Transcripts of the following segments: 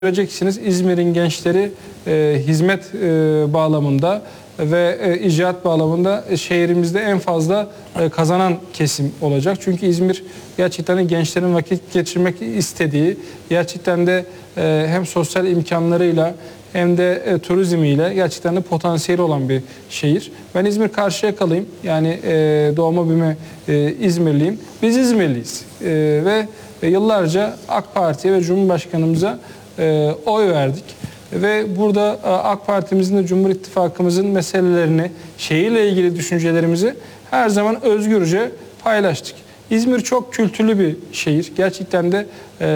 Göreceksiniz İzmir'in gençleri hizmet bağlamında ve icraat bağlamında şehrimizde en fazla kazanan kesim olacak. Çünkü İzmir gerçekten gençlerin vakit geçirmek istediği, gerçekten de hem sosyal imkanlarıyla hem de turizmiyle gerçekten de potansiyeli olan bir şehir. Ben İzmir Karşıyakalıyım. Yani doğma büyüme İzmirliyim. Biz İzmirliyiz. Ve yıllarca AK Parti'ye ve Cumhurbaşkanımıza oy verdik. Ve burada AK Parti'mizin de Cumhur İttifakımızın meselelerini, şehirle ilgili düşüncelerimizi her zaman özgürce paylaştık. İzmir çok kültürlü bir şehir. Gerçekten de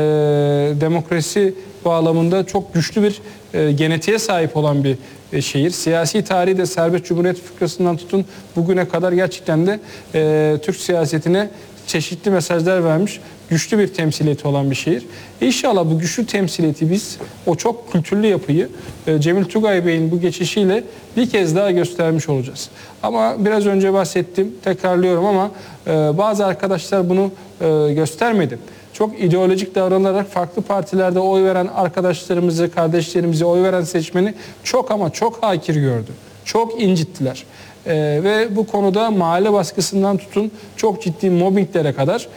demokrasi bağlamında çok güçlü bir genetiğe sahip olan bir şehir. Siyasi tarihi de serbest cumhuriyet fıkrasından tutun bugüne kadar gerçekten de Türk siyasetine çeşitli mesajlar vermiş, güçlü bir temsiliyeti olan bir şehir. İnşallah bu güçlü temsiliyeti biz, o çok kültürlü yapıyı Cemil Tugay Bey'in bu geçişiyle bir kez daha göstermiş olacağız. Ama biraz önce bahsettim, tekrarlıyorum ama bazı arkadaşlar bunu göstermedi. Çok ideolojik davranarak farklı partilerde oy veren arkadaşlarımızı, kardeşlerimizi, oy veren seçmeni çok ama çok hakir gördü. Çok incittiler. Ve bu konuda mahalle baskısından tutun çok ciddi mobbinglere kadar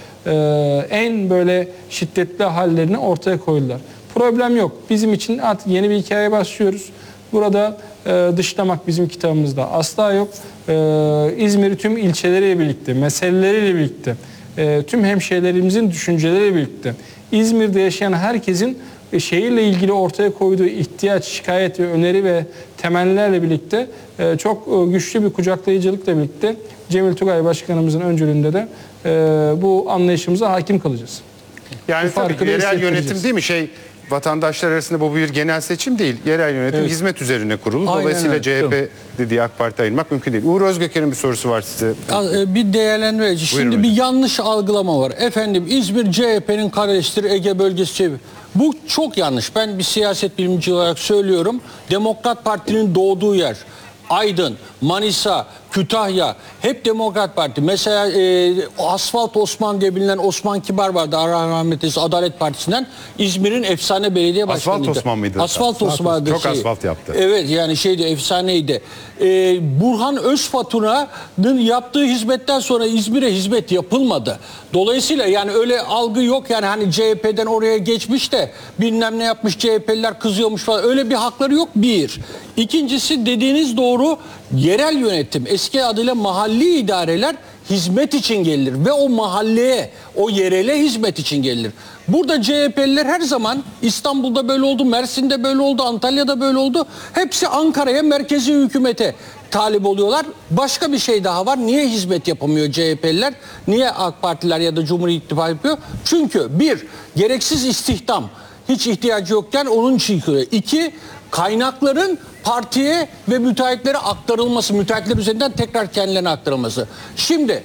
en böyle şiddetli hallerini ortaya koydular. Problem yok. Bizim için artık yeni bir hikaye başlıyoruz. Burada dışlamak bizim kitabımızda asla yok. İzmir'i tüm ilçeleriyle birlikte, meseleleriyle birlikte, tüm hemşehrilerimizin düşünceleriyle birlikte, İzmir'de yaşayan herkesin şehirle ilgili ortaya koyduğu ihtiyaç, şikayet ve öneri ve temennilerle birlikte çok güçlü bir kucaklayıcılıkla birlikte Cemil Tugay Başkanımızın öncülüğünde de bu anlayışımıza hakim kalacağız. Yani tabii yerel yönetim değil mi? Vatandaşlar arasında bu bir genel seçim değil. Yerel yönetim hizmet üzerine kurulu. Dolayısıyla CHP dediği AK Parti ayırmak mümkün değil. Uğur Özgöker'in bir sorusu var size. Bir değerlendirme. Şimdi bir yanlış algılama var. Efendim İzmir CHP'nin kardeştir, Ege bölgesi. Bu çok yanlış. Ben bir siyaset bilimci olarak söylüyorum. Demokrat Parti'nin doğduğu yer. Aydın, Manisa, Kütahya hep Demokrat Parti. Mesela Asfalt Osman diye bilinen Osman Kibar vardı. Allah rahmet eylesin, Adalet Partisi'nden. İzmir'in efsane belediye başkanıydı. Asfalt Osman mıydı? Asfalt Osman. Çok asfalt yaptı. Evet yani efsaneydi. Burhan Özfatuna'nın yaptığı hizmetten sonra İzmir'e hizmet yapılmadı. Dolayısıyla yani öyle algı yok yani hani CHP'den oraya geçmiş de bilmem ne yapmış, CHP'liler kızıyormuş falan, öyle bir hakları yok bir. İkincisi dediğiniz doğru, yerel yönetim, eski adıyla mahalli idareler hizmet için gelir ve o mahalleye, o yerele hizmet için gelir. Burada CHP'liler her zaman İstanbul'da böyle oldu, Mersin'de böyle oldu, Antalya'da böyle oldu. Hepsi Ankara'ya, merkezi hükümete talip oluyorlar. Başka bir şey daha var. Niye hizmet yapamıyor CHP'liler? Niye AK Partiler ya da Cumhur İttifakı yapıyor? Çünkü bir, gereksiz istihdam. Hiç ihtiyacı yokken onun için yıkılıyor. İki, kaynakların partiye ve müteahhitlere aktarılması, müteahhitler üzerinden tekrar kendilerine aktarılması. Şimdi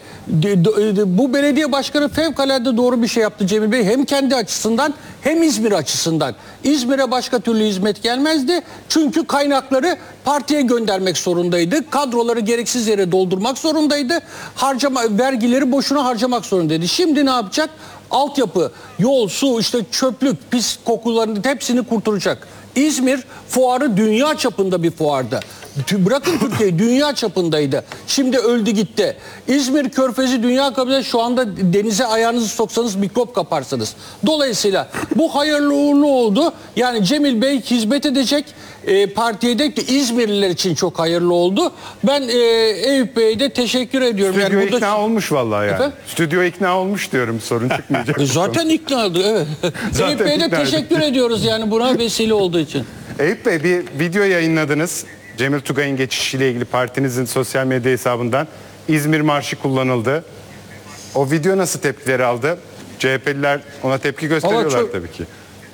bu belediye başkanı fevkalade doğru bir şey yaptı Cemil Bey. Hem kendi açısından hem İzmir açısından. İzmir'e başka türlü hizmet gelmezdi. Çünkü kaynakları partiye göndermek zorundaydı. Kadroları gereksiz yere doldurmak zorundaydı. Vergileri boşuna harcamak zorundaydı. Şimdi ne yapacak? Altyapı, yol, su, işte çöplük, pis kokularını hepsini kurtaracak. İzmir fuarı dünya çapında bir fuardı. Bırakın Türkiye'yi, dünya çapındaydı. Şimdi öldü gitti. İzmir Körfezi dünya kapıda, şu anda denize ayağınızı soksanız mikrop kaparsınız. Dolayısıyla bu hayırlı uğurlu oldu. Yani Cemil Bey hizmet edecek partiye de İzmirliler için çok hayırlı oldu. Ben Eyüp Bey'e de teşekkür ediyorum. Stüdyo yani ikna olmuş vallahi yani. Efendim? Stüdyo ikna olmuş diyorum, sorun çıkmayacak. Zaten ikna oldu, evet. Eyüp Bey'e de teşekkür ediyoruz yani buna vesile olduğu için. Eyüp Bey, bir video yayınladınız. Cemil Tugay'ın geçişiyle ilgili partinizin sosyal medya hesabından İzmir Marşı kullanıldı. O video nasıl tepkileri aldı? CHP'liler ona tepki gösteriyorlar tabii ki.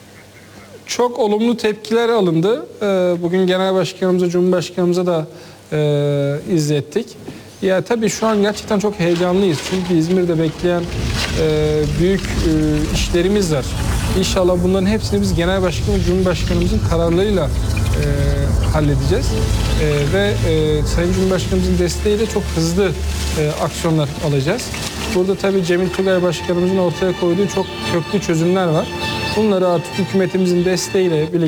Çok olumlu tepkiler alındı. Bugün Genel Başkanımıza, Cumhurbaşkanımıza da izlettik. Ya tabii şu an gerçekten çok heyecanlıyız. Çünkü İzmir'de bekleyen büyük işlerimiz var. İnşallah bunların hepsini biz Genel Başkan ve Cumhurbaşkanımızın kararlarıyla halledeceğiz. Ve Sayın Cumhurbaşkanımızın desteğiyle çok hızlı aksiyonlar alacağız. Burada tabii Cemil Tugay Başkanımızın ortaya koyduğu çok köklü çözümler var. Bunları artık hükümetimizin desteğiyle birlikte